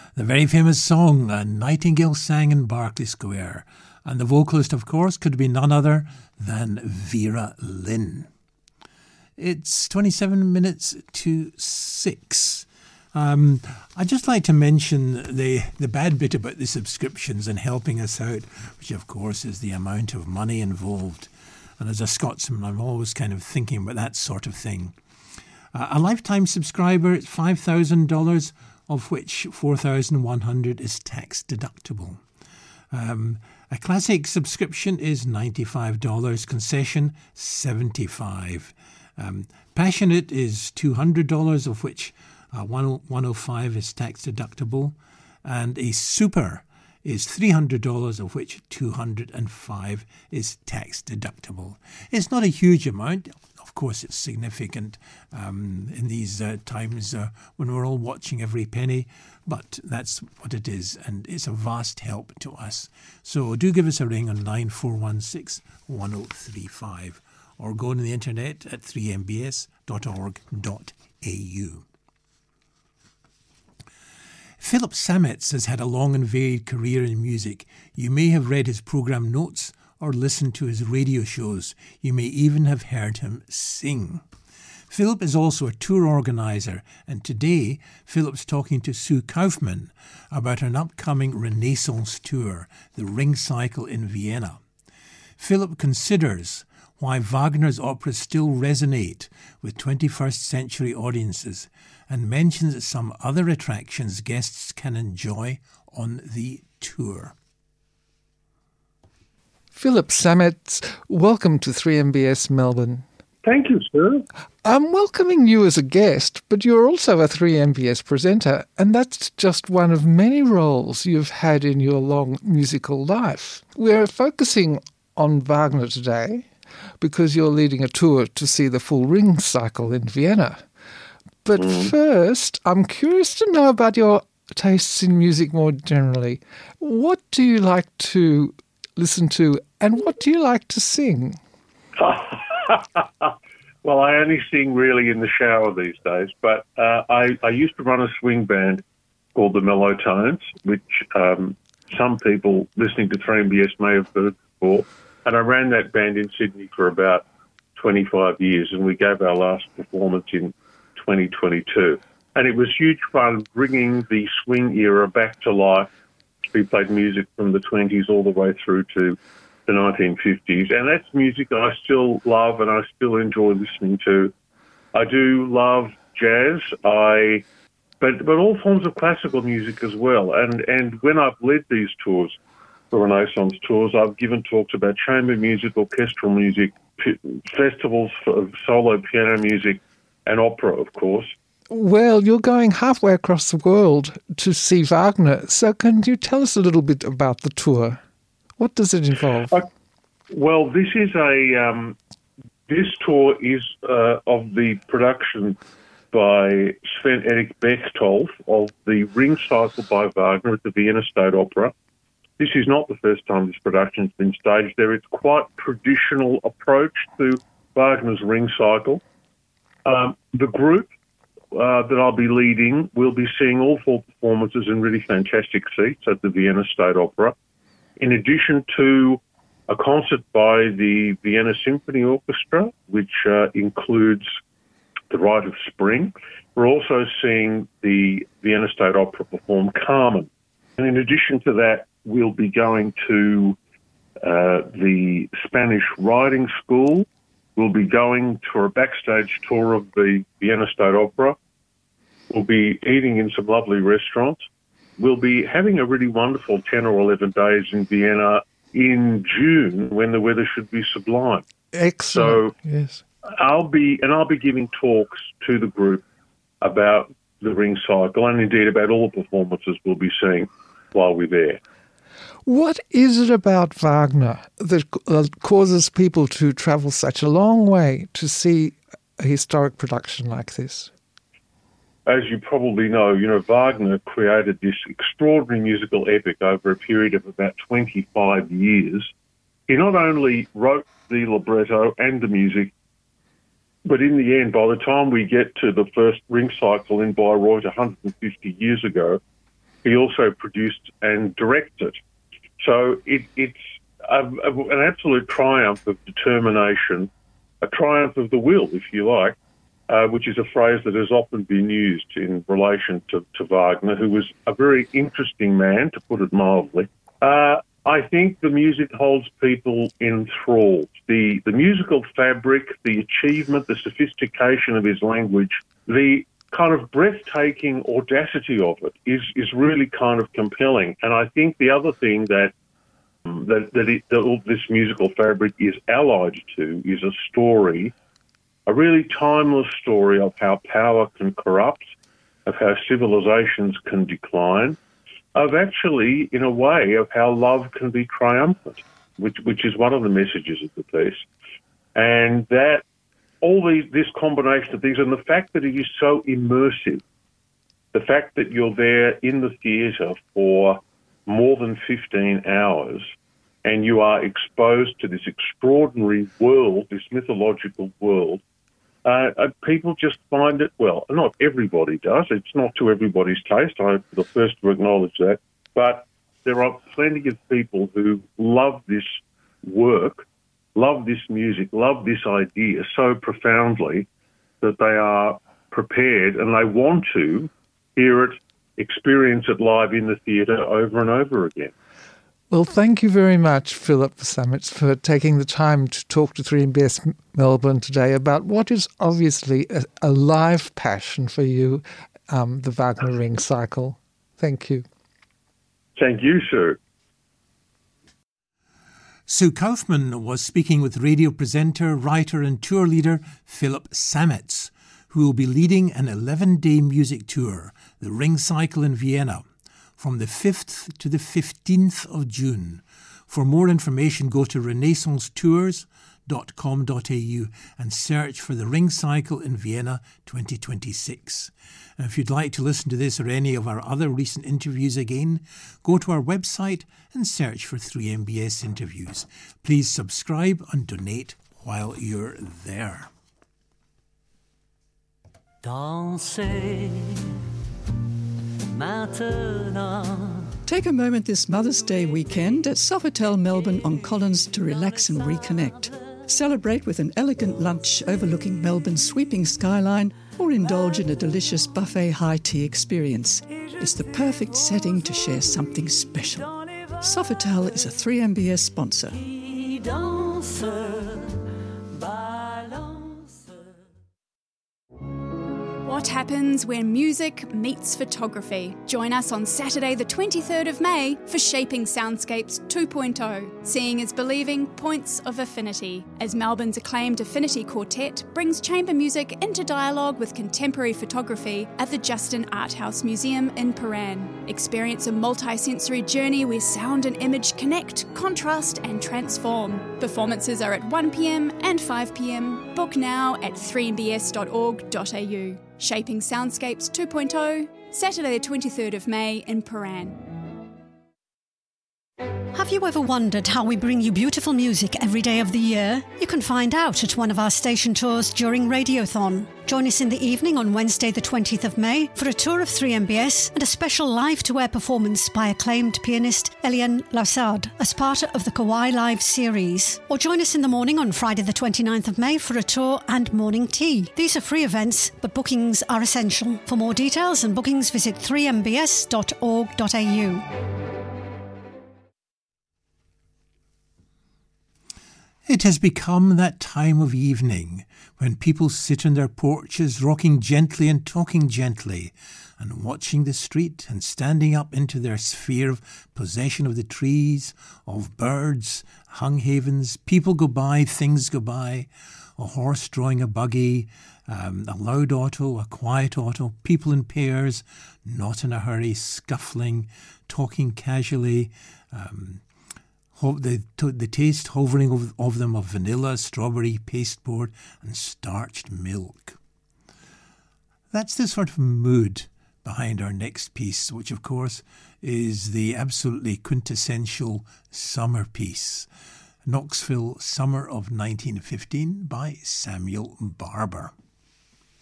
The very famous song, A Nightingale Sang in Berkeley Square. And the vocalist, of course, could be none other than Vera Lynn. It's 27 minutes to 6. I'd just like to mention the bad bit about the subscriptions and helping us out, which of course is the amount of money involved. And as a Scotsman, I'm always kind of thinking about that sort of thing. A lifetime subscriber is $5,000, of which $4,100 is tax deductible. A classic subscription is $95, concession $75. Passionate is $200, of which $105 is tax deductible, and a super is $300, of which $205 is tax deductible. It's not a huge amount. Of course, it's significant in these times when we're all watching every penny, but that's what it is, and it's a vast help to us. So do give us a ring on 9416-1035 or go on the internet at 3mbs.org.au. Philip Sametz has had a long and varied career in music. You may have read his programme notes or listened to his radio shows. You may even have heard him sing. Philip is also a tour organiser, and today Philip's talking to Sue Kaufman about an upcoming Renaissance tour, the Ring Cycle in Vienna. Philip considers why Wagner's operas still resonate with 21st century audiences and mentions some other attractions guests can enjoy on the tour. Philip Sametz, welcome to 3MBS Melbourne. Thank you, sir. I'm welcoming you as a guest, but you're also a 3MBS presenter, and that's just one of many roles you've had in your long musical life. We're focusing on Wagner today because you're leading a tour to see the full Ring Cycle in Vienna. But first, I'm curious to know about your tastes in music more generally. What do you like to listen to, and what do you like to sing? Well, I only sing really in the shower these days, but I used to run a swing band called the Mellow Tones, which some people listening to 3MBS may have heard before. And I ran that band in Sydney for about 25 years, and we gave our last performance in 2022. And it was huge fun bringing the swing era back to life. We played music from the 20s all the way through to the 1950s. And that's music I still love and I still enjoy listening to. I do love jazz, but all forms of classical music as well. And when I've led these tours, the Renaissance tours, I've given talks about chamber music, orchestral music, festivals for solo piano music, and opera, of course. Well, you're going halfway across the world to see Wagner, so can you tell us a little bit about the tour? What does it involve? Well, this tour is of the production by Sven-Erik Bechtold of the Ring Cycle by Wagner at the Vienna State Opera. This is not the first time this production has been staged there. It's quite a traditional approach to Wagner's Ring Cycle. The group that I'll be leading will be seeing all four performances in really fantastic seats at the Vienna State Opera, in addition to a concert by the Vienna Symphony Orchestra, which includes The Rite of Spring. We're also seeing the Vienna State Opera perform Carmen. And in addition to that, we'll be going to the Spanish Riding School. We'll be going to a backstage tour of the Vienna State Opera. We'll be eating in some lovely restaurants. We'll be having a really wonderful 10 or 11 days in Vienna in June when the weather should be sublime. Excellent. So yes. I'll be giving talks to the group about the Ring Cycle and indeed about all the performances we'll be seeing while we're there. What is it about Wagner that causes people to travel such a long way to see a historic production like this? As you probably know, Wagner created this extraordinary musical epic over a period of about 25 years. He not only wrote the libretto and the music, but in the end, by the time we get to the first Ring Cycle in Bayreuth 150 years ago, He also produced and directed. So it's an absolute triumph of determination, a triumph of the will, if you like, which is a phrase that has often been used in relation to Wagner, who was a very interesting man, to put it mildly. I think the music holds people enthralled. The musical fabric, the achievement, the sophistication of his language, the kind of breathtaking audacity of it is really kind of compelling. And I think the other thing that this musical fabric is allied to is a story, a really timeless story of how power can corrupt, of how civilizations can decline, of actually, in a way, of how love can be triumphant, which is one of the messages of the piece. And that this combination of things, and the fact that it is so immersive, the fact that you're there in the theatre for more than 15 hours and you are exposed to this extraordinary world, this mythological world, people just find it, well, not everybody does. It's not to everybody's taste. I'm the first to acknowledge that. But there are plenty of people who love this work, love this music, love this idea so profoundly that they are prepared and they want to hear it, experience it live in the theatre over and over again. Well, thank you very much, Philip Sametz, for taking the time to talk to 3MBS Melbourne today about what is obviously a live passion for you, the Wagner Ring Cycle. Thank you. Thank you, sir. Sue Kaufman was speaking with radio presenter, writer and tour leader Philip Sametz, who will be leading an 11-day music tour, the Ring Cycle in Vienna, from the 5th to the 15th of June. For more information, go to renaissancetours.com.au and search for the Ring Cycle in Vienna 2026. And if you'd like to listen to this or any of our other recent interviews again, go to our website and search for 3MBS interviews. Please subscribe and donate while you're there. Dansez maintenant. Take a moment this Mother's Day weekend at Sofitel Melbourne on Collins to relax and reconnect. Celebrate with an elegant lunch overlooking Melbourne's sweeping skyline or indulge in a delicious buffet high tea experience. It's the perfect setting to share something special. Sofitel is a 3MBS sponsor. What happens when music meets photography? Join us on Saturday the 23rd of May for Shaping Soundscapes 2.0, Seeing is Believing Points of Affinity, as Melbourne's acclaimed Affinity Quartet brings chamber music into dialogue with contemporary photography at the Justin Art House Museum in Paran. Experience a multi-sensory journey where sound and image connect, contrast and transform. Performances are at 1pm and 5pm. Book now at 3mbs.org.au. Shaping Soundscapes 2.0, Saturday the 23rd of May in Paran. Have you ever wondered how we bring you beautiful music every day of the year? You can find out at one of our station tours during Radiothon. Join us in the evening on Wednesday the 20th of May for a tour of 3MBS and a special live-to-air performance by acclaimed pianist Eliane Lassard as part of the Kauai Live series. Or join us in the morning on Friday the 29th of May for a tour and morning tea. These are free events, but bookings are essential. For more details and bookings, visit 3mbs.org.au. It has become that time of evening when people sit on their porches rocking gently and talking gently and watching the street and standing up into their sphere of possession of the trees, of birds, hung havens. People go by, things go by, a horse drawing a buggy, a loud auto, a quiet auto, people in pairs, not in a hurry, scuffling, talking casually, the taste hovering of them of vanilla, strawberry, pasteboard and starched milk. That's the sort of mood behind our next piece, which of course is the absolutely quintessential summer piece, Knoxville Summer of 1915 by Samuel Barber.